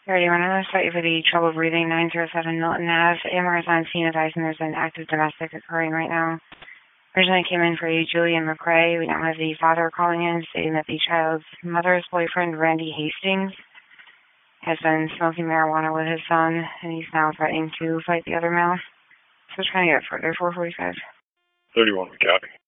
31, I'm going to start you for the trouble breathing, 907 Milton Ave. AMR is on scene advising there's an active domestic occurring right now. Originally came in for a Julian McRae. We now have the father calling in stating that the child's mother's boyfriend, Randy Hastings, has been smoking marijuana with his son, and he's now threatening to fight the other male. So we're trying to get it further, 445. 31, copy.